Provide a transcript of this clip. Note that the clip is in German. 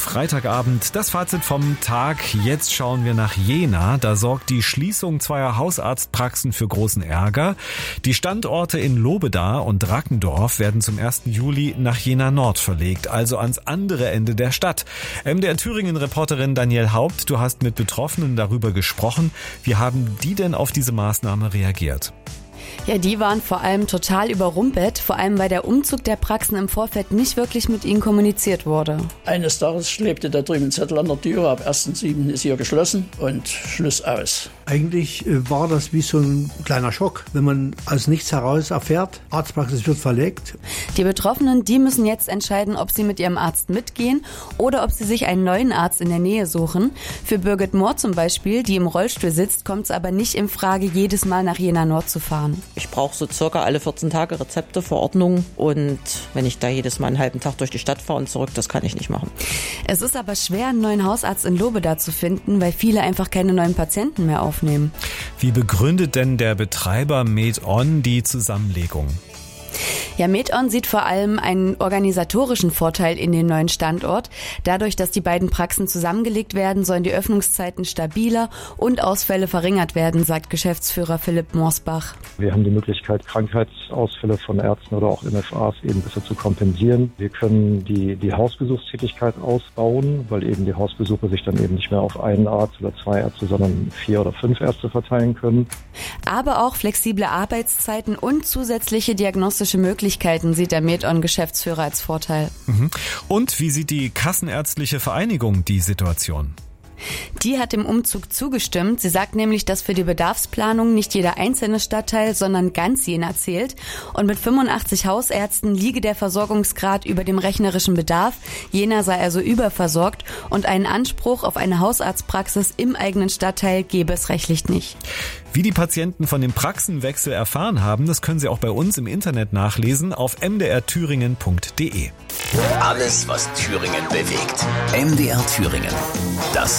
Freitagabend. Das Fazit vom Tag. Jetzt schauen wir nach Jena. Da sorgt die Schließung zweier Hausarztpraxen für großen Ärger. Die Standorte in Lobeda und Rackendorf werden zum 1. Juli nach Jena Nord verlegt, also ans andere Ende der Stadt. MDR Thüringen-Reporterin Danielle Haupt, du hast mit Betroffenen darüber gesprochen. Wie haben die denn auf diese Maßnahme reagiert? Ja, die waren vor allem total überrumpelt, vor allem weil der Umzug der Praxen im Vorfeld nicht wirklich mit ihnen kommuniziert wurde. Eines Tages klebte da drüben ein Zettel an der Tür, ab 1.7. ist hier geschlossen und Schluss aus. Eigentlich war das wie so ein kleiner Schock, wenn man aus nichts heraus erfährt, Arztpraxis wird verlegt. Die Betroffenen, die müssen jetzt entscheiden, ob sie mit ihrem Arzt mitgehen oder ob sie sich einen neuen Arzt in der Nähe suchen. Für Birgit Mohr zum Beispiel, die im Rollstuhl sitzt, kommt es aber nicht in Frage, jedes Mal nach Jena Nord zu fahren. Ich brauche so circa alle 14 Tage Rezepte, Verordnungen und wenn ich da jedes Mal einen halben Tag durch die Stadt fahre und zurück, das kann ich nicht machen. Es ist aber schwer, einen neuen Hausarzt in Lobeda zu finden, weil viele einfach keine neuen Patienten mehr aufnehmen. Wie begründet denn der Betreiber MedOn die Zusammenlegung? Ja, MedOn sieht vor allem einen organisatorischen Vorteil in den neuen Standort. Dadurch, dass die beiden Praxen zusammengelegt werden, sollen die Öffnungszeiten stabiler und Ausfälle verringert werden, sagt Geschäftsführer Philipp Morsbach. Wir haben die Möglichkeit, Krankheitsausfälle von Ärzten oder auch MFAs eben besser zu kompensieren. Wir können die Hausbesuchstätigkeit ausbauen, weil eben die Hausbesuche sich dann eben nicht mehr auf einen Arzt oder zwei Ärzte, sondern 4 oder 5 Ärzte verteilen können. Aber auch flexible Arbeitszeiten und zusätzliche diagnostische Möglichkeiten sieht der MedOn-Geschäftsführer als Vorteil. Und wie sieht die Kassenärztliche Vereinigung die Situation? Die hat dem Umzug zugestimmt. Sie sagt nämlich, dass für die Bedarfsplanung nicht jeder einzelne Stadtteil, sondern ganz Jena zählt. Und mit 85 Hausärzten liege der Versorgungsgrad über dem rechnerischen Bedarf. Jena sei also überversorgt und einen Anspruch auf eine Hausarztpraxis im eigenen Stadtteil gebe es rechtlich nicht. Wie die Patienten von dem Praxenwechsel erfahren haben, das können Sie auch bei uns im Internet nachlesen auf mdrthüringen.de. Alles, was Thüringen bewegt. MDR Thüringen. Das